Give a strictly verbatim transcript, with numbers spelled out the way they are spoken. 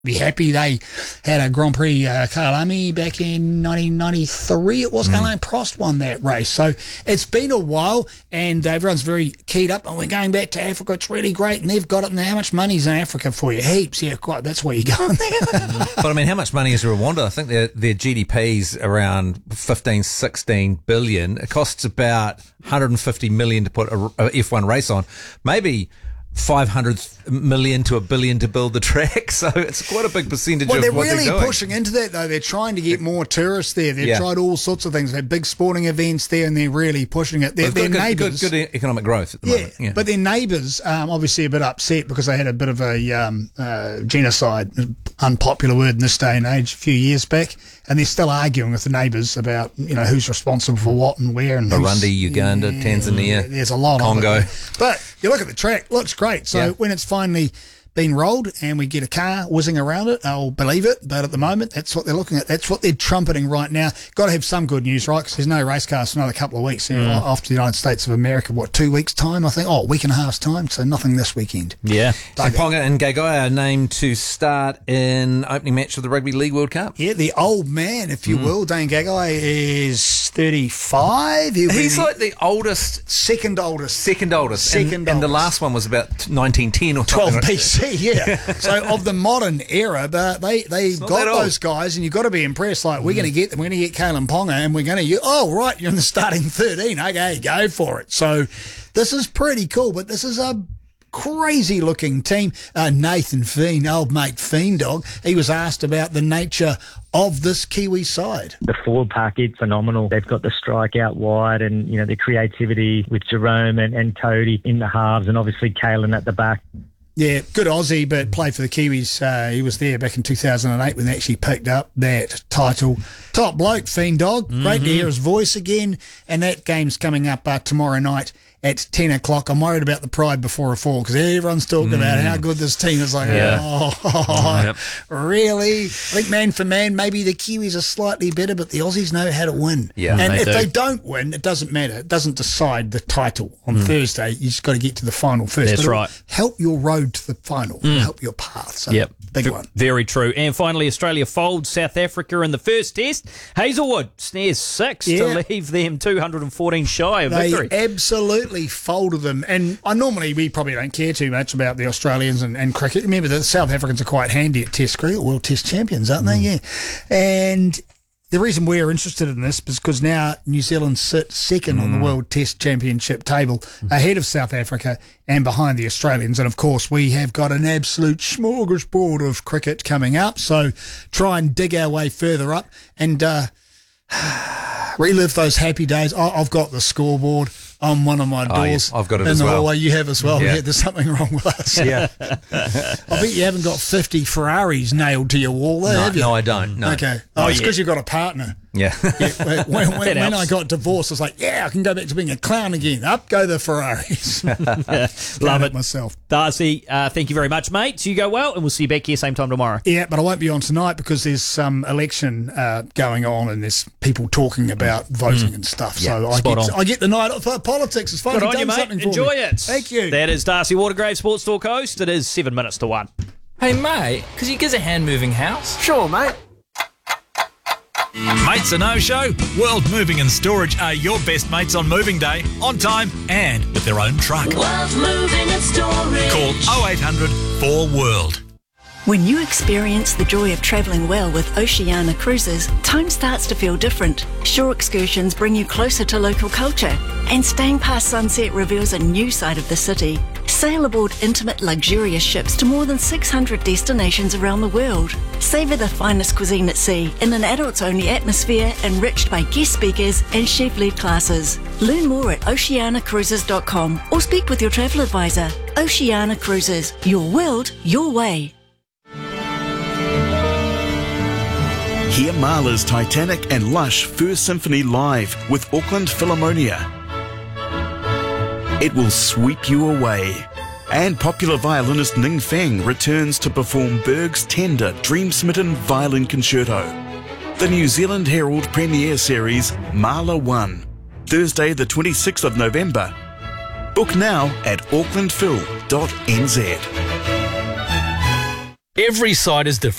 be happy. They had a Grand Prix uh, Kyalami back in nineteen ninety-three. It was mm. Alain Prost won that race. So it's been a while, and everyone's very keyed up. And we're going back to Africa. It's really great, and they've got it. Now, how much money's in Africa for you? Heaps. Yeah, quite. That's where you're going there. But I mean, how much money is Rwanda? I think their their G D P's around fifteen, sixteen billion. It costs about one hundred fifty million to put a, a F one race on. Maybe five hundred million to a billion to build the track, so it's quite a big percentage well, of they're what really they're doing. pushing into that, though. They're trying to get more tourists there. They've yeah. tried all sorts of things. They've big sporting events there, and they're really pushing it. Their, well, their good, neighbours, good, good economic growth at the yeah, moment. Yeah, but their neighbours, um, obviously a bit upset because they had a bit of a um, uh, genocide, unpopular word in this day and age, a few years back, and they're still arguing with the neighbours about, you know, who's responsible for what and where. And Burundi, Uganda, yeah, Tanzania, there's a lot Congo. of it. But you look at the track, looks great. So yeah. when it's finally been rolled and we get a car whizzing around it, I'll believe it. But at the moment, that's what they're looking at. That's what they're trumpeting right now. Got to have some good news, right? Because there's no race cars for another couple of weeks. Mm. Off to the United States of America, what, two weeks' time, I think? Oh, a week and a half's time. So nothing this weekend. Yeah. So Ponga and Gagai are named to start in opening match of the Rugby League World Cup. Yeah, the old man, if you mm. will. Dane Gagai is thirty-five. He'll He's like the oldest. Second oldest. Second oldest. Second and, oldest. And the last one was about nineteen ten or twelve something. B C. Yeah. So of the modern era, but they they got those guys, and you've got to be impressed. Like, we're mm. going to get them, we're going to get Kalen Ponga, and we're going to, oh, right, you're in the starting thirteen. Okay, go for it. So this is pretty cool, but this is a crazy looking team. Uh, Nathan Fiend, old mate Fiend Dog, he was asked about the nature of this Kiwi side. The forward pack is phenomenal. They've got the strike out wide, and, you know, the creativity with Jerome and, and Cody in the halves, and obviously Kalen at the back. Yeah, good Aussie, but played for the Kiwis. Uh, he was there back in two thousand eight when they actually picked up that title. Top bloke, Fiend Dog. Mm-hmm. Great to hear his voice again. And that game's coming up uh, tomorrow night at ten o'clock. I'm worried about the pride before a fall because everyone's talking mm. about how good this team is. Like, yeah. oh, oh yep. really? I think man for man, maybe the Kiwis are slightly better, but the Aussies know how to win. Yeah, and they if do. they don't win, it doesn't matter. It doesn't decide the title on mm. Thursday. You just got to get to the final first. That's It'll right. Help your road to the final. Mm. Help your path. So yep. Big v- one. Very true. And finally, Australia folds South Africa in the first test. Hazelwood snares six yeah. to leave them two hundred fourteen shy of they victory. They absolutely folded them. And I normally, we probably don't care too much about the Australians and, and cricket. Remember, the South Africans are quite handy at Test cricket, world Test champions, aren't mm. they? Yeah. And the reason we're interested in this is because now New Zealand sit second mm. on the World Test Championship table, mm. ahead of South Africa and behind the Australians. And, of course, we have got an absolute smorgasbord of cricket coming up. So try and dig our way further up and uh, relive those happy days. I, I've got the scoreboard on one of my doors. Oh, yes, I've got it in as the well. hallway. You have as well. Yeah. Yeah, there's something wrong with us. Yeah. I bet you haven't got fifty Ferraris nailed to your wall there, no, have you? No, I don't. No. Okay. Oh, it's because you've got a partner. Yeah. yeah when when, when, when I got divorced, I was like, yeah, I can go back to being a clown again. Up go the Ferraris. Love it. myself. Darcy, uh, thank you very much, mate. You go well, and we'll see you back here same time tomorrow. Yeah, but I won't be on tonight because there's some election uh, going on and there's people talking about voting mm. and stuff. Yeah, so I spot get, on. I get the night off for politics. It's fun. Good on you, mate. Enjoy me. it. Thank you. That is Darcy Watergrave, Sports Talk host. It is seven minutes to one. Hey, mate, could you give us a hand-moving house? Sure, mate. Mates are no-show. World Moving and Storage are your best mates on moving day, on time and with their own truck. World Moving and Storage. Call oh eight hundred four world. When you experience the joy of travelling well with Oceania Cruises, time starts to feel different. Shore excursions bring you closer to local culture, and staying past sunset reveals a new side of the city. Sail aboard intimate, luxurious ships to more than six hundred destinations around the world. Savour the finest cuisine at sea in an adults-only atmosphere enriched by guest speakers and chef-led classes. Learn more at oceania cruises dot com or speak with your travel advisor. Oceania Cruises, your world, your way. Hear Mahler's Titanic and Lush First Symphony live with Auckland Philharmonia. It will sweep you away. And popular violinist Ning Feng returns to perform Berg's tender, dream-smitten violin concerto. The New Zealand Herald premiere series Mahler one, Thursday the twenty-sixth of November. Book now at auckland phil dot n z. Every site is different.